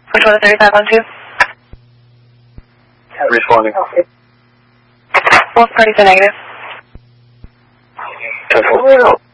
Which one, 3512? Responding. Both parties are negative. 10-4.